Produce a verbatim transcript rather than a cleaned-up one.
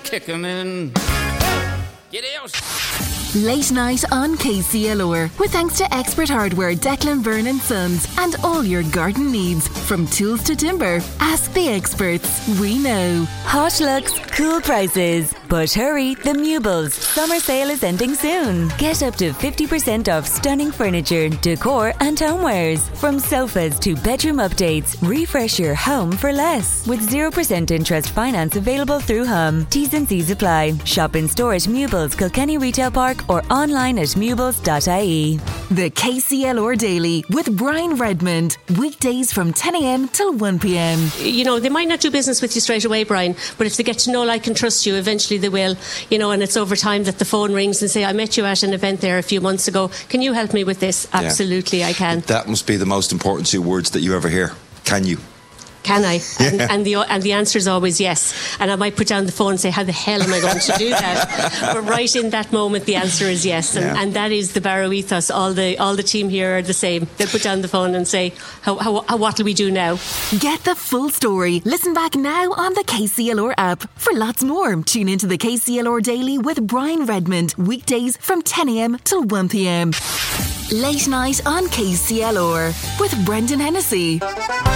kicking in. Get out. Late night on K C L R with thanks to Expert Hardware, Declan Byrne and Sons, and all your garden needs. From tools to timber, ask the experts. We know. Hot looks, cool prices. But hurry, the Mewbles summer sale is ending soon. Get up to fifty percent off stunning furniture, decor and homewares. From sofas to bedroom updates, refresh your home for less. With zero percent interest finance available through Hum. T's and C's apply. Shop in store at Mewbles, Kilkenny Retail Park or online at mewbles dot I E. The K C L R Daily with Brian Redmond. Weekdays from ten a.m. till one p.m. You know, they might not do business with you straight away, Brian, but if they get to know, like and trust you, eventually they will. You know, and it's over time that the phone rings and say, I met you at an event there a few months ago. Can you help me with this? Absolutely, yeah. I can. That must be the most important two words that you ever hear. Can you? Can I? And, yeah. and the and the answer is always yes. And I might put down the phone and say, how the hell am I going to do that? But right in that moment, the answer is yes. And, yeah. and that is the Barrow ethos. All the all the team here are the same. They put down the phone and say, how, how, how what will we do now? Get the full story. Listen back now on the K C L R app. For lots more, tune into the K C L R Daily with Brian Redmond. Weekdays from ten a.m. till one p.m. Late night on K C L R with Brendan Hennessy.